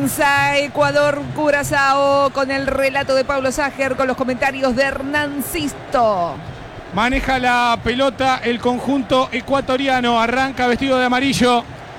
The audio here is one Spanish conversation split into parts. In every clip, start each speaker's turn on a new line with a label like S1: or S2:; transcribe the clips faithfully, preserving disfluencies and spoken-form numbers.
S1: Comienza Ecuador-Curazao con el relato de Pablo Ságer, con los comentarios de Hernán Sisto.
S2: Maneja la pelota el conjunto ecuatoriano, arranca vestido de amarillo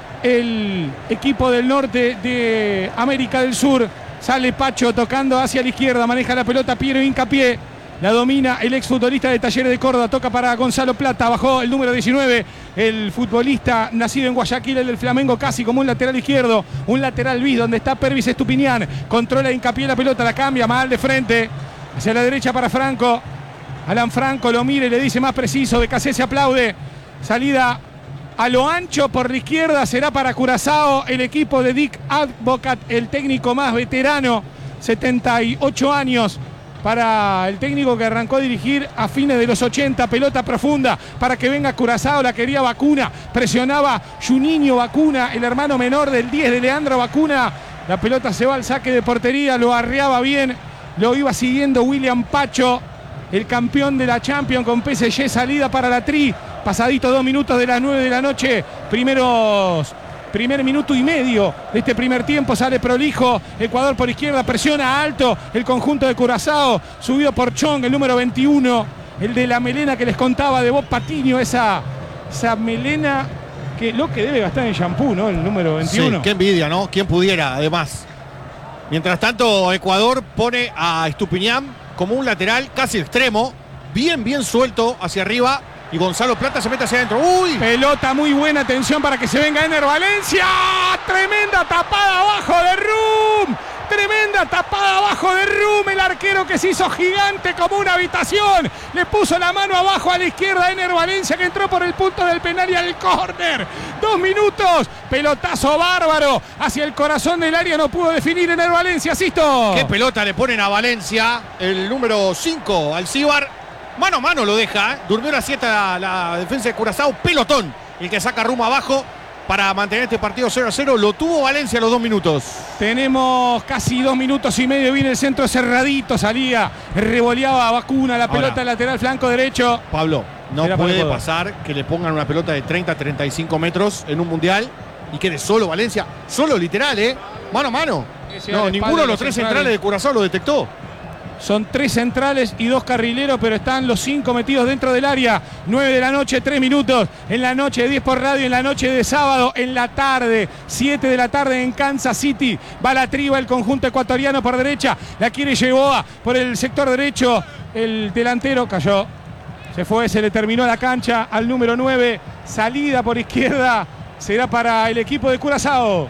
S2: el equipo del norte de América del Sur. Sale Pacho tocando hacia la izquierda, maneja la pelota Piero Hincapié. La domina el exfutbolista de Talleres de Córdoba, toca para Gonzalo Plata, bajó el número diecinueve, el futbolista nacido en Guayaquil, el del Flamengo, casi como un lateral izquierdo, un lateral bis, donde está Pervis Estupiñán, controla Hincapié la pelota, la cambia mal de frente, hacia la derecha para Franco, Alan Franco lo mira y le dice más preciso, Becasé se aplaude, salida a lo ancho por la izquierda, será para Curazao, el equipo de Dick Advocat, el técnico más veterano, setenta y ocho años, para el técnico que arrancó a dirigir a fines de los ochenta, pelota profunda para que venga Curazao, la quería Vacuna, presionaba Juninho Vacuna, el hermano menor del diez de Leandro Vacuna, la pelota se va al saque de portería, lo arreaba bien, lo iba siguiendo William Pacho, el campeón de la Champions con P S G, salida para la Tri, pasadito dos minutos de las nueve de la noche, primeros... Primer minuto y medio de este primer tiempo, sale prolijo, Ecuador por izquierda, presiona alto el conjunto de Curazao, subido por Chong, el número veintiuno, el de la melena que les contaba de Bob Patiño, esa, esa melena que lo que debe gastar en shampoo, ¿no? El número veintiuno.
S3: Sí, qué envidia, ¿no? ¿Quién pudiera, además? Mientras tanto, Ecuador pone a Estupiñán como un lateral casi extremo, bien, bien suelto hacia arriba. Y Gonzalo Plata se mete hacia adentro. ¡Uy!
S2: Pelota muy buena, atención para que se venga Ener Valencia. Tremenda tapada abajo de Rum. Tremenda tapada abajo de Rum. El arquero que se hizo gigante como una habitación. Le puso la mano abajo a la izquierda a Ener Valencia, que entró por el punto del penal y al córner. Dos minutos. Pelotazo bárbaro. Hacia el corazón del área no pudo definir Ener Valencia. Sisto.
S3: ¿Qué pelota le ponen a Valencia? El número cinco, Alcíbar. Mano a mano lo deja, ¿eh? Durmió la siesta la, la defensa de Curazao. Pelotón, el que saca Rum abajo para mantener este partido cero a cero. Lo tuvo Valencia a los dos minutos.
S2: Tenemos casi dos minutos y medio. Viene el centro cerradito, salía, revoleaba Vacuna, la pelota. Ahora, lateral flanco derecho.
S3: Pablo, no puede pasar que le pongan una pelota de treinta a treinta y cinco metros en un mundial y quede solo Valencia. Solo literal, ¿eh? Mano a mano. No, ninguno de los tres centrales de Curazao lo detectó.
S2: Son tres centrales y dos carrileros, pero están los cinco metidos dentro del área. nueve de la noche, tres minutos. En la noche de diez por radio, en la noche de sábado, en la tarde. siete de la tarde en Kansas City. Va la triba, el conjunto ecuatoriano por derecha. La quiere Yeboah por el sector derecho. El delantero cayó. Se fue, se le terminó la cancha al número nueve. Salida por izquierda. Será para el equipo de Curazao.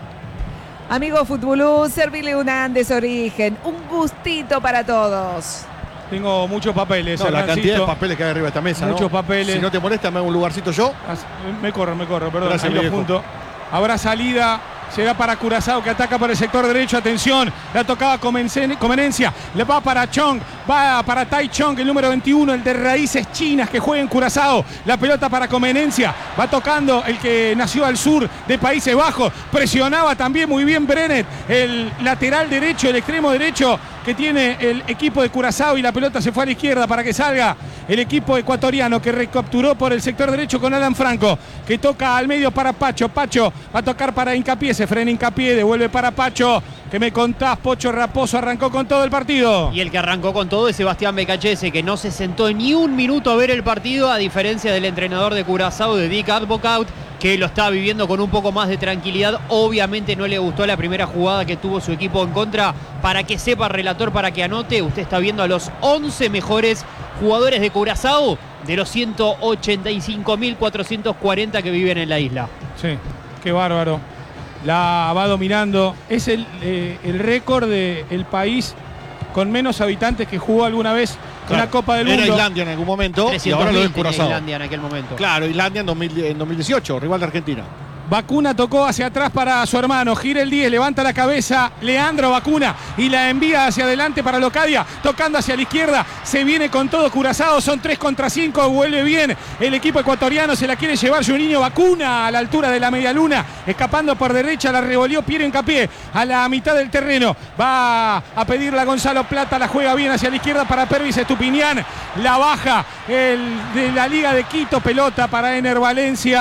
S1: Amigo Futbolú, servirle un Andes Origen. Un gustito para todos.
S2: Tengo muchos papeles.
S3: No, la cantidad de papeles que hay arriba de esta mesa.
S2: Muchos
S3: ¿no?
S2: papeles.
S3: Si no te molesta, me hago un lugarcito yo.
S2: Me corro, me corro, perdón.
S3: Gracias,
S2: ahí lo junto. Habrá salida. Será para Curazao, que ataca por el sector derecho. Atención, la tocaba Comenencia. Le va para Chong, va para Tai Chong, el número veintiuno, el de raíces chinas que juega en Curazao. La pelota para Comenencia. Va tocando el que nació al sur de Países Bajos. Presionaba también muy bien Brenet, el lateral derecho, el extremo derecho que tiene el equipo de Curazao, y la pelota se fue a la izquierda para que salga el equipo ecuatoriano, que recapturó por el sector derecho con Alan Franco, que toca al medio para Pacho. Pacho va a tocar para Hincapié, se frena Hincapié, devuelve para Pacho. ¿Qué me contás? Pocho Raposo arrancó con todo el partido.
S4: Y el que arrancó con todo es Sebastián Becachese, que no se sentó ni un minuto a ver el partido, a diferencia del entrenador de Curazao, de Dick Advocat, que lo está viviendo con un poco más de tranquilidad. Obviamente no le gustó la primera jugada que tuvo su equipo en contra. Para que sepa, relator, para que anote, usted está viendo a los once mejores jugadores de Curazao de los ciento ochenta y cinco mil cuatrocientos cuarenta que viven en la isla.
S2: Sí, qué bárbaro. La va dominando. Es el, eh, el récord del país con menos habitantes que jugó alguna vez
S3: claro,
S2: una Copa del Mundo.
S3: Era Islandia en algún momento y ahora lo es Curazao.
S4: Islandia en aquel momento.
S3: Claro, Islandia en, dos mil, en dos mil dieciocho, rival de Argentina.
S2: Vacuna tocó hacia atrás para su hermano, gira el diez, levanta la cabeza Leandro Vacuna y la envía hacia adelante para Locadia, tocando hacia la izquierda, se viene con todo Curazao, son tres contra cinco, vuelve bien el equipo ecuatoriano, se la quiere llevar Juninho Vacuna a la altura de la media luna, escapando por derecha, la revolvió Piero Hincapié a la mitad del terreno, va a pedirla a Gonzalo Plata, la juega bien hacia la izquierda para Pervis Estupiñán, la baja el de la Liga de Quito, pelota para Ener Valencia.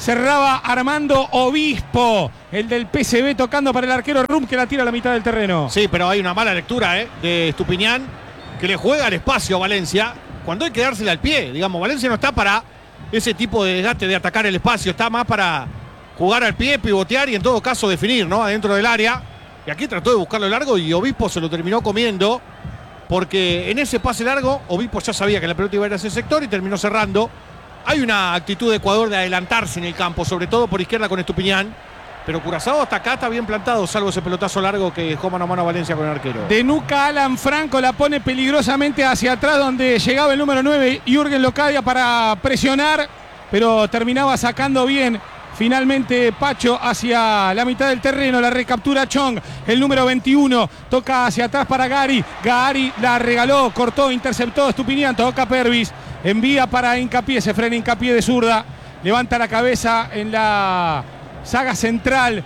S2: cerraba Armando Obispo, el del P S V, tocando para el arquero Rum, que la tira a la mitad del terreno.
S3: Sí, pero hay una mala lectura ¿eh? de Estupiñán, que le juega al espacio a Valencia, cuando hay que dársela al pie. Digamos, Valencia no está para ese tipo de desgaste de atacar el espacio, está más para jugar al pie, pivotear y en todo caso definir, ¿no? Adentro del área. Y aquí trató de buscarlo largo y Obispo se lo terminó comiendo, porque en ese pase largo Obispo ya sabía que la pelota iba a ir a ese sector y terminó cerrando. Hay una actitud de Ecuador de adelantarse en el campo, sobre todo por izquierda con Estupiñán. Pero Curazao hasta acá está bien plantado, salvo ese pelotazo largo que dejó mano a mano a Valencia con el arquero.
S2: De nuca Alan Franco la pone peligrosamente hacia atrás, donde llegaba el número nueve, Jürgen Locadia, para presionar, pero terminaba sacando bien. Finalmente Pacho hacia la mitad del terreno, la recaptura Chong, el número veintiuno, toca hacia atrás para Gary, Gary la regaló, cortó, interceptó Estupiñán, toca Pervis, envía para Hincapié, se frena Hincapié de zurda, levanta la cabeza en la saga central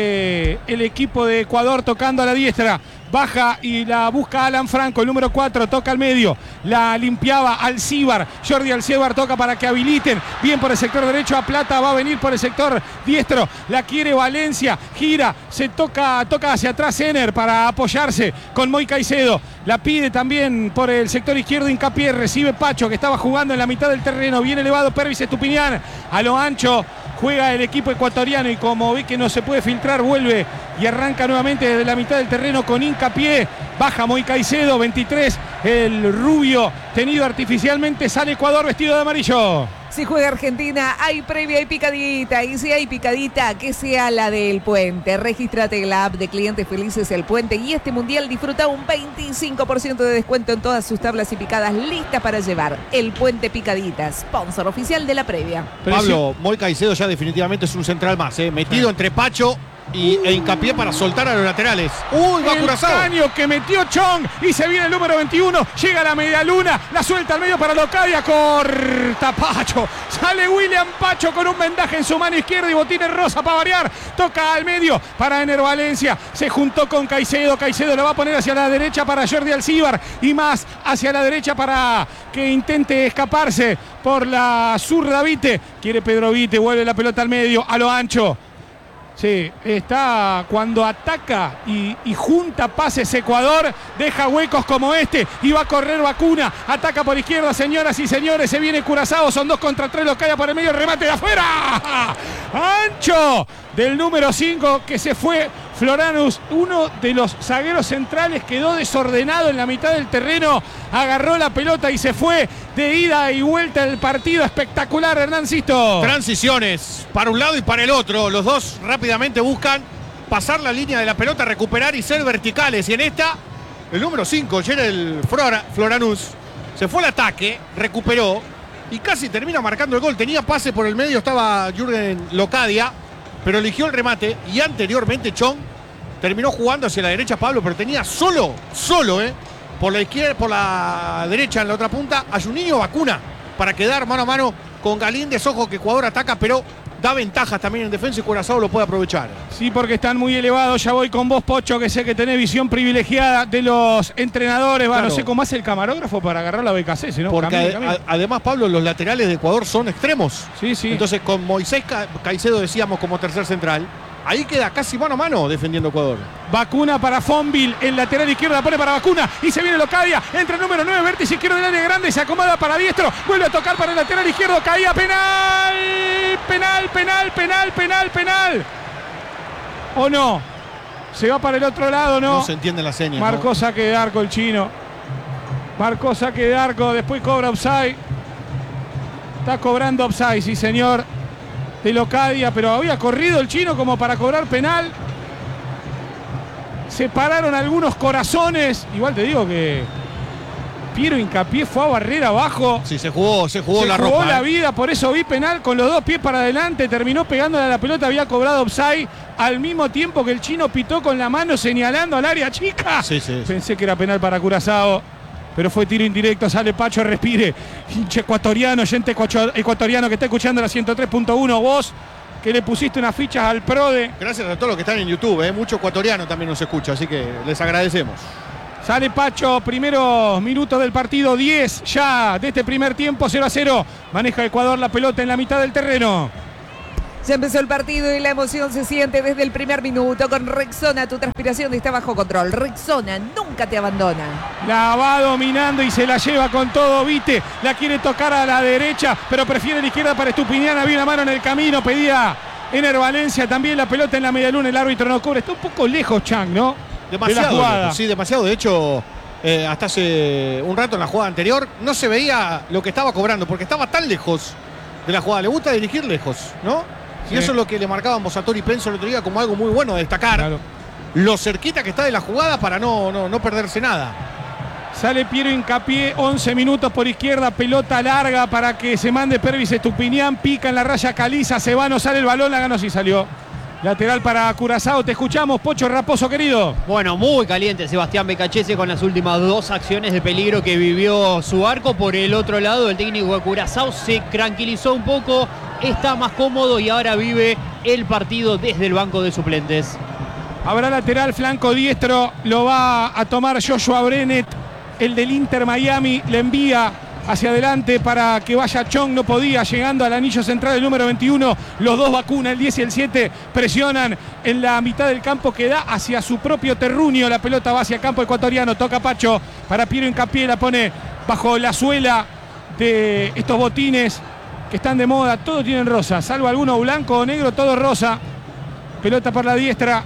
S2: del equipo de Ecuador, tocando a la diestra, baja y la busca Alan Franco, el número cuatro, toca al medio, la limpiaba Alcíbar, Jordi Alcíbar toca para que habiliten, bien por el sector derecho a Plata, va a venir por el sector diestro, la quiere Valencia, gira, se toca, toca hacia atrás Ener para apoyarse con Moy Caicedo, la pide también por el sector izquierdo Hincapié, recibe Pacho que estaba jugando en la mitad del terreno, bien elevado Pervis Estupiñán, a lo ancho juega el equipo ecuatoriano y como ve que no se puede filtrar, vuelve y arranca nuevamente desde la mitad del terreno con Hincapié, baja Moy Caicedo, veintitrés, el rubio tenido artificialmente, sale Ecuador vestido de amarillo.
S1: Si juega Argentina, hay previa y picadita. Y si hay picadita, que sea la del Puente. Regístrate en la app de Clientes Felices El Puente. Y este mundial disfruta un veinticinco por ciento de descuento en todas sus tablas y picadas listas para llevar. El Puente Picadita, sponsor oficial de la previa.
S3: Pablo, Moy Caicedo ya definitivamente es un central más, ¿eh? metido entre Pacho y, e Hincapié para soltar a los laterales. ¡Uy, va Curazao!
S2: El caño que metió Chong y se viene el número veintiuno, llega a la media luna, la suelta al medio para Locadia, corta Pacho, sale William Pacho con un vendaje en su mano izquierda y botines rosa para variar, toca al medio para Ener Valencia, se juntó con Caicedo, Caicedo lo va a poner hacia la derecha para Jordi Alcíbar y más hacia la derecha para que intente escaparse por la zurda Vite, quiere Pedro Vite, vuelve la pelota al medio, a lo ancho. Sí, está cuando ataca y, y junta pases Ecuador, deja huecos como este y va a correr Vacuna, ataca por izquierda, señoras y señores, se viene Curazao, son dos contra tres, lo cae por el medio, remate de afuera, ancho del número cinco que se fue Floranus, uno de los zagueros centrales, quedó desordenado en la mitad del terreno, agarró la pelota y se fue de ida y vuelta el partido, espectacular Hernán Sisto.
S3: Transiciones para un lado y para el otro, los dos rápidamente buscan pasar la línea de la pelota, recuperar y ser verticales, y en esta el número cinco, Gerald Flora, Floranus, se fue al ataque, recuperó y casi termina marcando el gol, tenía pase por el medio, estaba Jürgen Locadia, pero eligió el remate y anteriormente Chong terminó jugando hacia la derecha Pablo, pero tenía solo, solo, eh, por la izquierda, por la derecha en la otra punta, a Juninho Vacuna para quedar mano a mano con Galíndez. Ojo que Ecuador ataca, pero da ventajas también en defensa y Curazao lo puede aprovechar.
S2: Sí, porque están muy elevados. Ya voy con vos, Pocho, que sé que tenés visión privilegiada de los entrenadores. Va, claro. No sé cómo hace el camarógrafo para agarrar la B K C, ¿no?
S3: Porque
S2: camine,
S3: a,
S2: camine.
S3: A, además, Pablo, los laterales de Ecuador son extremos.
S2: Sí, sí.
S3: Entonces, con Moisés Caicedo decíamos como tercer central. Ahí queda casi mano a mano defendiendo Ecuador.
S2: Vacuna para Fonville, el lateral izquierdo la pone para Vacuna y se viene Locadia, entra el número nueve, vértice izquierdo del área grande, se acomoda para diestro, vuelve a tocar para el lateral izquierdo, caía, penal, penal, penal, penal, penal, penal. ¿O no? Se va para el otro lado, ¿no?
S3: No se entiende la seña.
S2: Marcó, ¿no? Saque de arco el chino. Marcó saque de arco, después cobra offside. Está cobrando offside, sí señor. De Locadia, pero había corrido el chino como para cobrar penal. Se pararon algunos corazones. Igual te digo que Piero Hincapié fue a barrer abajo.
S3: Sí, se jugó, se jugó
S2: se
S3: la
S2: jugó
S3: ropa.
S2: la
S3: ¿eh?
S2: vida, por eso vi penal con los dos pies para adelante. Terminó pegándole a la pelota, había cobrado offside. Al mismo tiempo que el chino pitó con la mano señalando al área chica.
S3: Sí, sí, sí.
S2: Pensé que era penal para Curazao, pero fue tiro indirecto, sale Pacho, respire. Hinche ecuatoriano, gente ecuatoriano que está escuchando la ciento tres punto uno. Vos, que le pusiste unas fichas al PRODE.
S3: Gracias a todos los que están en YouTube, ¿eh? Mucho ecuatoriano también nos escucha, así que les agradecemos.
S2: Sale Pacho, primeros minutos del partido, diez ya de este primer tiempo, cero a cero. Maneja Ecuador la pelota en la mitad del terreno.
S1: Ya empezó el partido y la emoción se siente desde el primer minuto. Con Rexona tu transpiración está bajo control. Rexona nunca te abandona.
S2: La va dominando y se la lleva con todo Vite. La quiere tocar a la derecha, pero prefiere la izquierda para Estupiñán. Había una mano en el camino, pedía Ener Valencia también la pelota en la medialuna. El árbitro no cubre. Está un poco lejos Chang, ¿no?
S3: Demasiado.
S2: De la jugada.
S3: Lejos, sí, demasiado. De hecho, eh, hasta hace un rato en la jugada anterior no se veía lo que estaba cobrando porque estaba tan lejos de la jugada. Le gusta dirigir lejos, ¿no? Y sí. Eso es lo que le marcaban Bosatori y Penso el otro día como algo muy bueno de destacar. Claro. Lo cerquita que está de la jugada para no, no, no perderse nada.
S2: Sale Piero Hincapié, once minutos por izquierda, pelota larga para que se mande Pervis Estupiñán, pica en la raya Caliza, se va, no sale el balón, la ganó, sí salió. Lateral para Curazao, te escuchamos, Pocho Raposo, querido.
S4: Bueno, muy caliente Sebastián Becachese con las últimas dos acciones de peligro que vivió su arco. Por el otro lado, el técnico de Curazao se tranquilizó un poco, está más cómodo y ahora vive el partido desde el banco de suplentes.
S2: Habrá lateral, flanco diestro, lo va a tomar Joshua Brenet, el del Inter Miami, le envía hacia adelante para que vaya Chong, no podía, llegando al anillo central el número veintiuno, los dos vacunas, el diez y el siete, presionan en la mitad del campo que da hacia su propio terruño, la pelota va hacia campo ecuatoriano, toca Pacho para Piero Hincapié, la pone bajo la suela de estos botines que están de moda, todos tienen rosa, salvo alguno blanco o negro, todo rosa, pelota por la diestra.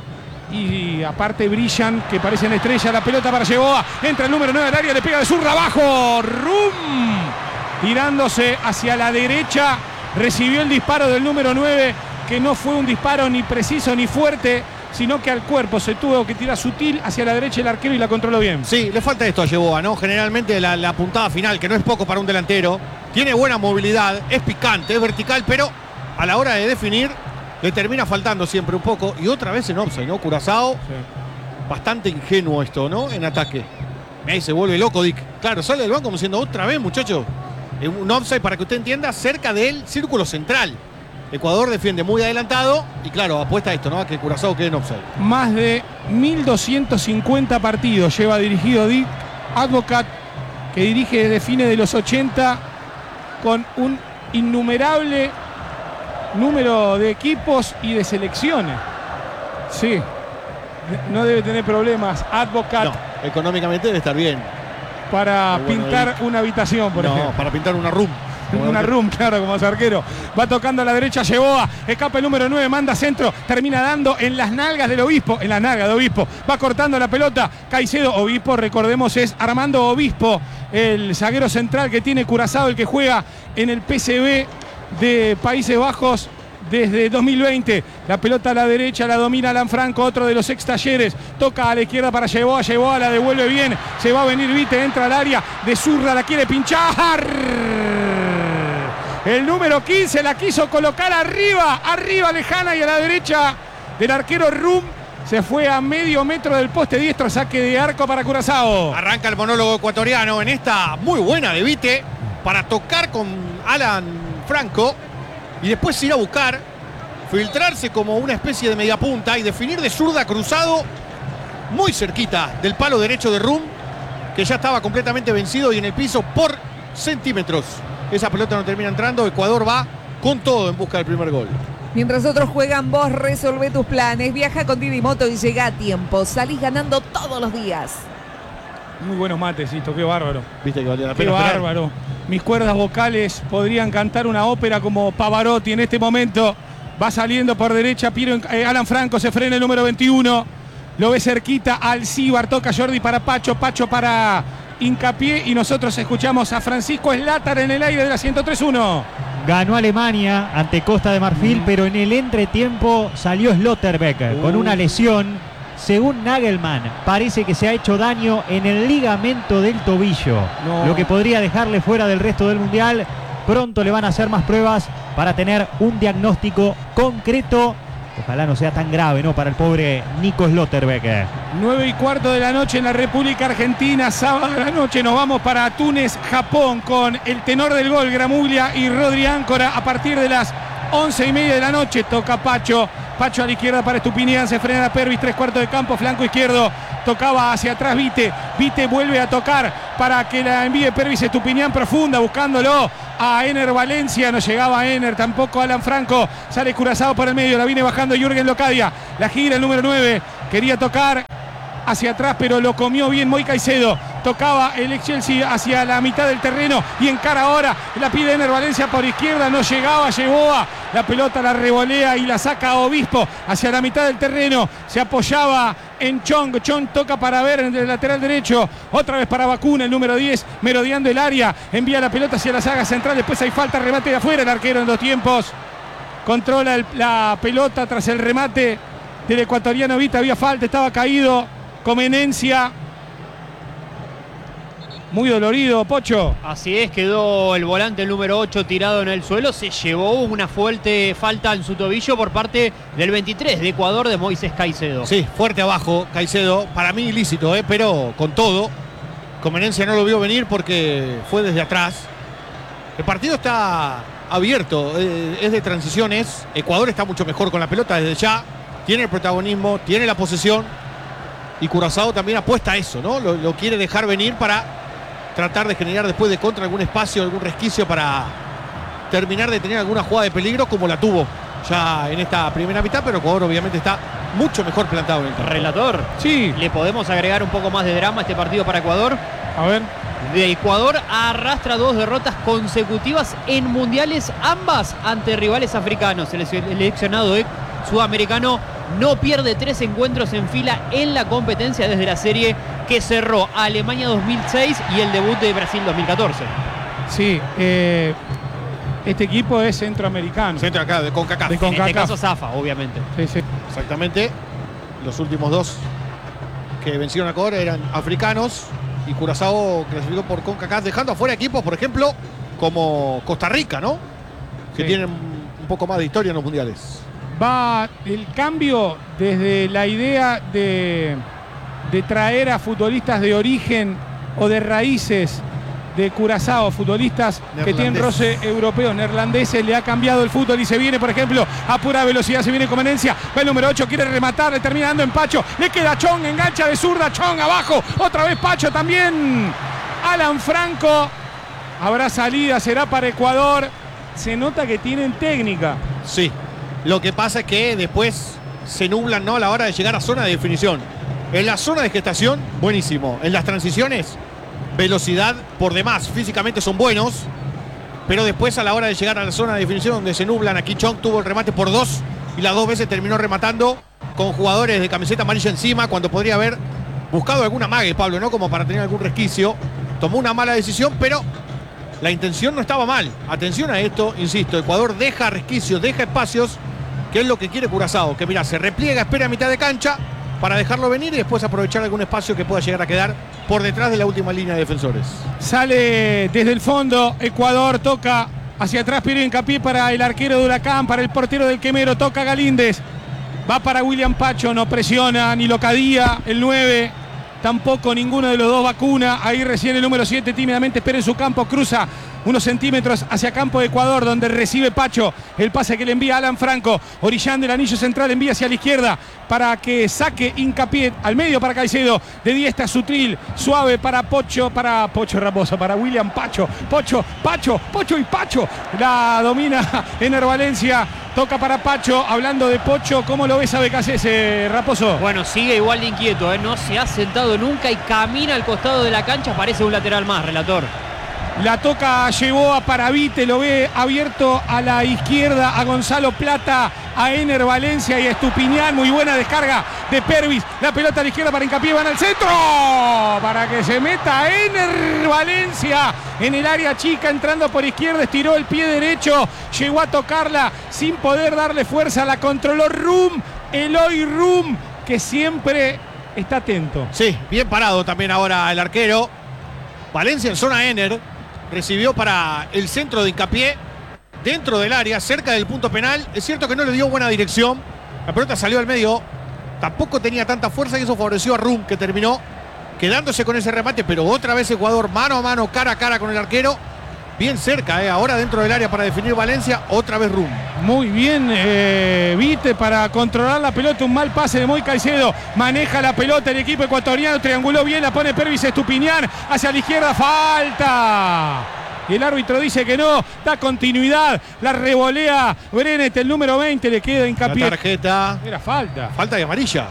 S2: Y aparte brillan, que parecen estrellas, la pelota para Yeboah, entra el número nueve al área, le pega de zurda abajo, rum, tirándose hacia la derecha, recibió el disparo del número nueve, que no fue un disparo ni preciso ni fuerte, sino que al cuerpo se tuvo que tirar sutil hacia la derecha el arquero y la controló bien.
S3: Sí, le falta esto a Yeboah, ¿no? Generalmente la, la puntada final, que no es poco para un delantero, tiene buena movilidad, es picante, es vertical, pero a la hora de definir le termina faltando siempre un poco. Y otra vez en offside, ¿no? Curazao, sí. Bastante ingenuo esto, ¿no? En ataque. Ahí se vuelve loco Dick. Claro, sale del banco como diciendo otra vez, muchachos. Un offside, para que usted entienda, cerca del círculo central. Ecuador defiende muy adelantado y claro, apuesta a esto, ¿no? A que Curazao quede en offside.
S2: Más de mil doscientos cincuenta partidos lleva dirigido Dick Advocat, que dirige desde fines de los ochenta con un innumerable número de equipos y de selecciones. Sí, no debe tener problemas. Advocat.
S3: No, económicamente debe estar bien.
S2: Para bueno, pintar
S3: ahí.
S2: Una habitación, por
S3: no,
S2: ejemplo.
S3: Para pintar una room.
S2: Una room, claro, como su arquero. Va tocando a la derecha Yeboah. Escapa el número nueve, manda centro. Termina dando en las nalgas del Obispo. En las nalgas de Obispo. Va cortando la pelota. Caicedo, Obispo, recordemos, es Armando Obispo, el zaguero central que tiene Curazao, el que juega en el P S V de Países Bajos desde dos mil veinte. La pelota a la derecha la domina Alan Franco, otro de los ex Talleres. Toca a la izquierda para Yeboah. Yeboah la devuelve bien. Se va a venir Vite, entra al área. De zurda la quiere pinchar. El número quince la quiso colocar arriba, arriba lejana y a la derecha del arquero Rum. Se fue a medio metro del poste diestro, saque de arco para Curazao.
S3: Arranca el monólogo ecuatoriano en esta muy buena de Vite para tocar con Alan Franco y después ir a buscar, filtrarse como una especie de mediapunta y definir de zurda cruzado muy cerquita del palo derecho de Rum, que ya estaba completamente vencido y en el piso por centímetros. Esa pelota no termina entrando. Ecuador va con todo en busca del primer gol.
S1: Mientras otros juegan, vos resolvé tus planes. Viaja con Didi Moto y llega a tiempo. Salís ganando todos los días.
S2: Muy buenos mates, Listo, qué bárbaro.
S3: Viste que valía la
S2: qué
S3: pena. Qué
S2: bárbaro. Mis cuerdas vocales podrían cantar una ópera como Pavarotti en este momento. Va saliendo por derecha Piero, eh, Alan Franco, se frena el número veintiuno. Lo ve cerquita Alcibar, toca Jordi para Pacho, Pacho para Hincapié y nosotros escuchamos a Francisco Slatar en el aire de la ciento tres uno.
S5: Ganó Alemania ante Costa de Marfil, mm. pero en el entretiempo salió Slotterbeck uh. con una lesión. Según Nagelman, parece que se ha hecho daño en el ligamento del tobillo, no. lo que podría dejarle fuera del resto del Mundial. Pronto le van a hacer más pruebas para tener un diagnóstico concreto. Ojalá no sea tan grave, ¿no? Para el pobre Nico Slotterbeck.
S2: nueve y cuarto de la noche en la República Argentina. Sábado de la noche nos vamos para Túnez, Japón, con el tenor del gol, Gramuglia y Rodri Áncora. A partir de las once y media de la noche toca Pacho. Pacho a la izquierda para Estupiñán, se frena a Pervis, tres cuartos de campo, flanco izquierdo. Tocaba hacia atrás Vite. Vite vuelve a tocar para que la envíe Pervis Estupiñán profunda, buscándolo a Ener Valencia, no llegaba a Ener, tampoco Alan Franco, sale Curazao por el medio, la viene bajando Jürgen Locadia, la gira el número nueve, quería tocar hacia atrás, pero lo comió bien Moy Caicedo, tocaba el ex Chelsea hacia la mitad del terreno y encara ahora, la pide Ener Valencia por izquierda, no llegaba, llegó a la pelota, la revolea y la saca a Obispo hacia la mitad del terreno, se apoyaba en Chong, Chong toca para ver en el lateral derecho, otra vez para Bacuna, el número diez, merodeando el área, envía la pelota hacia la saga central, después hay falta, remate de afuera, el arquero en dos tiempos, controla el, la pelota tras el remate del ecuatoriano Vita, había falta, estaba caído Comenencia, muy dolorido, Pocho.
S4: Así es, quedó el volante el número ocho tirado en el suelo, se llevó una fuerte falta en su tobillo por parte del veintitrés de Ecuador, de Moisés Caicedo.
S3: Sí, fuerte abajo Caicedo, para mí ilícito, ¿eh? Pero con todo, Comenencia no lo vio venir porque fue desde atrás. El partido está abierto, eh, es de transiciones, Ecuador está mucho mejor con la pelota desde ya, tiene el protagonismo, tiene la posesión y Curazao también apuesta a eso, ¿no? Lo, lo quiere dejar venir para tratar de generar después de contra algún espacio, algún resquicio para terminar de tener alguna jugada de peligro como la tuvo ya en esta primera mitad, pero Ecuador obviamente está mucho mejor plantado en el campo.
S4: Relator,
S2: Sí,
S4: ¿le podemos agregar un poco más de drama a este partido para Ecuador?
S2: a ver.
S4: De Ecuador arrastra dos derrotas consecutivas en mundiales, ambas ante rivales africanos. El seleccionado sudamericano no pierde tres encuentros en fila en la competencia desde la serie que cerró Alemania dos mil seis y el debut de Brasil dos mil catorce.
S2: Sí, eh, este equipo es centroamericano.
S3: Centro acá de CONCACAF.
S2: De
S4: En este
S2: CONCACAF.
S4: caso Zafa, obviamente.
S2: Sí, sí.
S3: Exactamente. Los últimos dos que vencieron a Ecuador eran africanos y Curazao clasificó por CONCACAF, dejando afuera equipos, por ejemplo, como Costa Rica, ¿no? Que
S2: Sí.
S3: tienen un poco más de historia en los mundiales.
S2: Va el cambio desde la idea de, de traer a futbolistas de origen o de raíces de Curazao, futbolistas que tienen roce europeo, neerlandeses, le ha cambiado el fútbol y se viene, por ejemplo, a pura velocidad, se viene Comenencia, va el número ocho, quiere rematar, le termina dando en Pacho, le queda Chong, engancha de zurda, Chong abajo, otra vez Pacho también, Alan Franco, habrá salida, será para Ecuador, se nota que tienen técnica.
S3: Sí. Lo que pasa es que después se nublan, ¿no? A la hora de llegar a zona de definición. En la zona de gestación, buenísimo. En las transiciones, velocidad por demás. Físicamente son buenos. Pero después a la hora de llegar a la zona de definición donde se nublan, aquí Chong tuvo el remate por dos y las dos veces terminó rematando con jugadores de camiseta amarilla encima cuando podría haber buscado alguna mague, Pablo, ¿no? Como para tener algún resquicio. Tomó una mala decisión, pero la intención no estaba mal. Atención a esto, insisto, Ecuador deja resquicios, deja espacios, que es lo que quiere Curazao, que mira, se repliega, espera a mitad de cancha para dejarlo venir y después aprovechar algún espacio que pueda llegar a quedar por detrás de la última línea de defensores.
S2: Sale desde el fondo, Ecuador toca hacia atrás, Piero hincapié para el arquero de Huracán, para el portero del Quemero, toca Galíndez, va para William Pacho, no presiona ni Locadía, el nueve, tampoco ninguno de los dos Vacuna, ahí recién el número siete tímidamente espera en su campo, cruza unos centímetros hacia campo de Ecuador, donde recibe Pacho, el pase que le envía Alan Franco, orillando el anillo central, envía hacia la izquierda para que saque hincapié al medio para Caicedo, de diestra Sutril, suave para Pocho, para Pocho Raposo, para William Pacho, Pocho, Pacho, Pocho y Pacho, la domina Ener Valencia, toca para Pacho, hablando de Pocho, ¿cómo lo ves a Becasese, Raposo?
S4: Bueno, sigue igual de inquieto, ¿eh? No se ha sentado nunca y camina al costado de la cancha, parece un lateral más, relator.
S2: La toca Yeboa para Vite, lo ve abierto a la izquierda a Gonzalo Plata, a Ener Valencia y a Estupiñán. Muy buena descarga de Pervis. La pelota a la izquierda para hincapié, van al centro. Para que se meta Ener Valencia en el área chica, entrando por izquierda, estiró el pie derecho, llegó a tocarla sin poder darle fuerza. La controló Rum, Eloy Rum, que siempre está atento.
S3: Sí, bien parado también ahora el arquero. Valencia en zona Ener. Recibió para el centro de hincapié dentro del área, cerca del punto penal. Es cierto que no le dio buena dirección. La pelota salió al medio. Tampoco tenía tanta fuerza y eso favoreció a Rum, que terminó quedándose con ese remate. Pero otra vez Ecuador mano a mano, cara a cara con el arquero. Bien cerca, eh. Ahora dentro del área para definir Valencia. Otra vez Rum.
S2: Muy bien, eh, Vite para controlar la pelota, un mal pase de Moy Caicedo, maneja la pelota el equipo ecuatoriano, trianguló bien, la pone Pervis Estupiñán, hacia la izquierda, falta, Y el árbitro dice que no, da continuidad, la revolea Brenet, el número veinte, le queda hincapié.
S3: La tarjeta.
S2: Era falta.
S3: Falta de amarilla.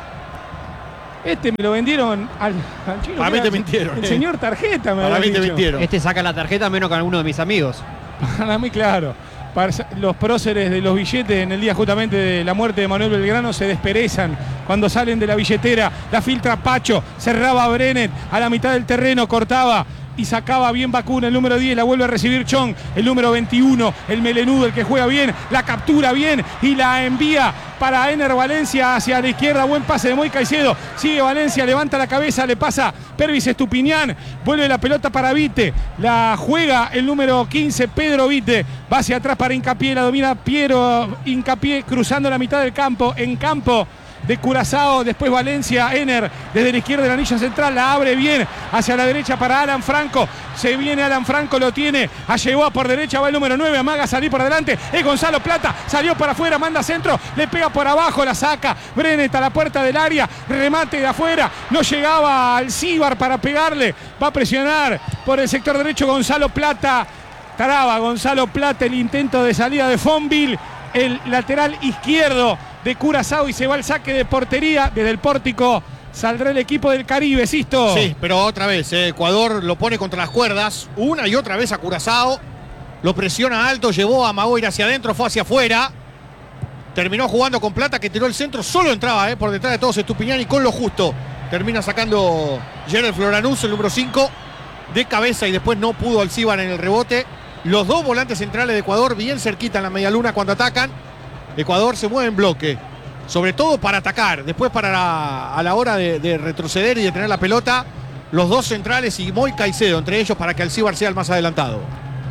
S2: Este me lo vendieron al, al chino.
S3: Para mí te
S2: Mira,
S3: mintieron.
S2: El
S3: eh.
S2: señor tarjeta me
S3: Para
S2: había
S3: mí te
S2: dicho.
S3: mintieron.
S4: Este saca la tarjeta menos que alguno de mis amigos.
S2: Para mí, claro. Para los próceres de los billetes en el día justamente de la muerte de Manuel Belgrano se desperezan cuando salen de la billetera. La filtra Pacho, cerraba Brenet a la mitad del terreno, cortaba y sacaba bien Vacuna, el número diez, la vuelve a recibir Chong, el número veintiuno, el melenudo, el que juega bien, la captura bien y la envía para Ener Valencia hacia la izquierda, buen pase de Moy Caicedo, sigue Valencia, levanta la cabeza, le pasa Pervis Estupiñán, vuelve la pelota para Vite, la juega el número quince, Pedro Vite, va hacia atrás para Hincapié, la domina Piero Hincapié, cruzando la mitad del campo, en campo de Curazao, después Valencia, Ener desde la izquierda de la anilla central, la abre bien hacia la derecha para Alan Franco, se viene Alan Franco, lo tiene, llegó por derecha, va el número nueve, amaga salir por adelante, es Gonzalo Plata, salió para afuera, manda centro, le pega por abajo, la saca Brenet a la puerta del área, remate de afuera, no llegaba Alcíbar para pegarle, va a presionar por el sector derecho Gonzalo Plata, traba Gonzalo Plata el intento de salida de Fonville, el lateral izquierdo de Curazao y se va al saque de portería desde el pórtico. Saldrá el equipo del Caribe, Sisto.
S3: Sí, pero otra vez, eh, Ecuador lo pone contra las cuerdas, una y otra vez a Curazao, lo presiona alto, llevó a Magoir hacia adentro, fue hacia afuera, terminó jugando con Plata que tiró el centro, solo entraba eh, por detrás de todos Estupiñán y con lo justo termina sacando Gerard Floranús, el número cinco, de cabeza y después no pudo Alcíbar en el rebote. Los dos volantes centrales de Ecuador bien cerquita en la medialuna cuando atacan. Ecuador se mueve en bloque, sobre todo para atacar, después para la, a la hora de, de retroceder y de tener la pelota, los dos centrales y Moy Caicedo entre ellos para que Alcíbar sea el más adelantado.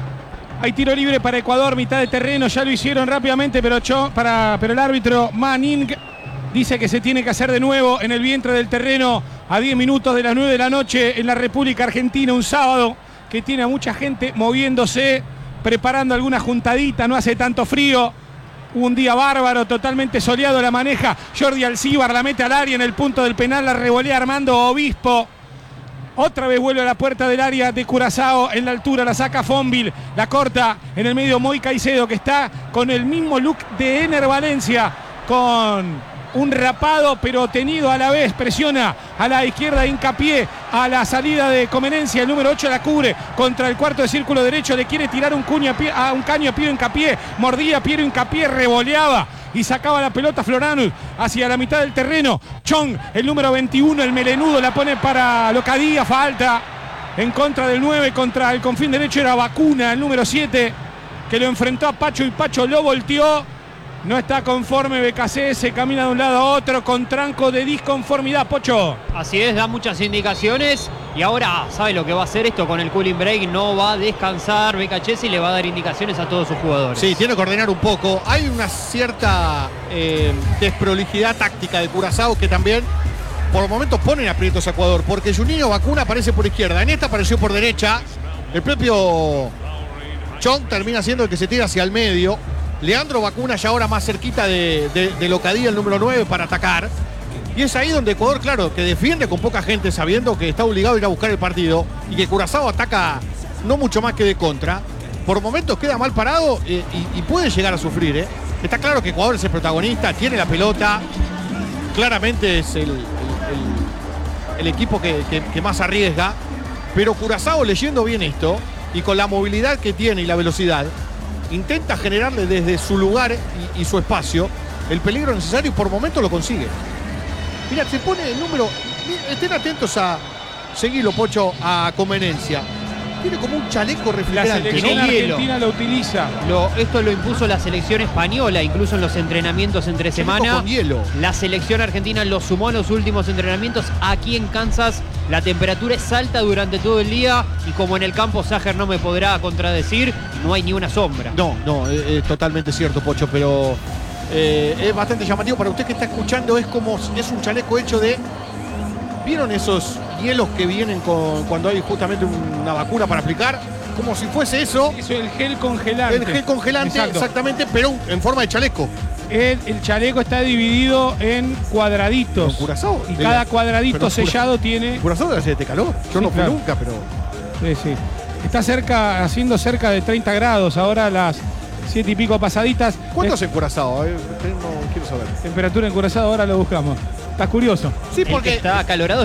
S2: Hay tiro libre para Ecuador, mitad de terreno, ya lo hicieron rápidamente, pero, cho, para, pero el árbitro Manning dice que se tiene que hacer de nuevo en el vientre del terreno a diez minutos de las nueve de la noche en la República Argentina, un sábado que tiene a mucha gente moviéndose, preparando alguna juntadita, no hace tanto frío. Un día bárbaro, totalmente soleado, la maneja Jordi Alcíbar, la mete al área en el punto del penal, la revolea Armando Obispo. Otra vez vuelve a la puerta del área de Curazao, en la altura la saca Fonville, la corta en el medio Moy Caicedo, que está con el mismo look de Ener Valencia, con un rapado pero tenido a la vez, presiona a la izquierda, Hincapié a la salida de Comenencia, el número ocho la cubre contra el cuarto de círculo derecho, le quiere tirar un, cuño a, pie, a un caño a Piero Hincapié, mordía Piero Hincapié, revoleaba y sacaba la pelota Floranus hacia la mitad del terreno. Chong, el número veintiuno, el melenudo, la pone para Locadía, falta en contra del nueve, contra el confín derecho era Vacuna, el número siete, que lo enfrentó a Pacho y Pacho lo volteó. No está conforme B K C, se camina de un lado a otro con tranco de disconformidad, Pocho.
S4: Así es, da muchas indicaciones y ahora sabe lo que va a hacer esto con el cooling break, no va a descansar B K C y le va a dar indicaciones a todos sus jugadores.
S3: Sí, tiene que ordenar un poco. Hay una cierta eh, desprolijidad táctica de Curazao que también por momentos ponen aprietos a Ecuador, porque Juninho Vacuna aparece por izquierda, en esta apareció por derecha, el propio Chong termina siendo el que se tira hacia el medio. Leandro Vacuna ya ahora más cerquita de, de, de Locadía, el número nueve, para atacar. Y es ahí donde Ecuador, claro, que defiende con poca gente, sabiendo que está obligado a ir a buscar el partido y que Curazao ataca no mucho más que de contra. Por momentos queda mal parado eh, y, y puede llegar a sufrir. ¿eh? Está claro que Ecuador es el protagonista, tiene la pelota, claramente es el, el, el, el equipo que, que, que más arriesga, pero Curazao, leyendo bien esto y con la movilidad que tiene y la velocidad, intenta generarle desde su lugar y, y su espacio el peligro necesario y por momentos lo consigue. Mira, se pone el número, estén atentos a, seguilo Pocho, a Comenencia. Tiene como un chaleco
S2: La
S3: refrigerante,
S2: selección
S3: ¿no?
S2: argentina lo utiliza.
S4: Lo, esto lo impuso la selección española, incluso en los entrenamientos entre
S3: Chaleco
S4: semana.
S3: con hielo.
S4: La selección argentina lo sumó en los últimos entrenamientos. Aquí en Kansas la temperatura es alta durante todo el día y como en el campo Sager no me podrá contradecir, no hay ni una sombra.
S3: No, no, es, es totalmente cierto, Pocho, pero eh, es bastante llamativo para usted que está escuchando. Es como, es un chaleco hecho de... ¿Vieron esos hielos que vienen con, cuando hay justamente una vacuna para aplicar? Como si fuese eso.
S2: Eso es el gel congelante.
S3: El gel congelante,
S2: Exacto.
S3: exactamente, pero en forma de chaleco.
S2: El, el chaleco está dividido en cuadraditos.
S3: Con Curazao.
S2: Y
S3: De
S2: cada
S3: la-
S2: cuadradito
S3: pero Cura-
S2: sellado tiene...
S3: Curazao debe ser de calor. Yo
S2: Sí,
S3: no fui
S2: claro.
S3: nunca, pero...
S2: Sí, sí. Está cerca, haciendo cerca de treinta grados, ahora a las siete y pico pasaditas.
S3: ¿Cuánto
S2: Es-
S3: es en Curazao? Eh, no quiero saber.
S2: Temperatura en Curazao, ahora lo buscamos. Estás curioso.
S3: Sí,
S4: El que
S3: porque
S4: está acalorado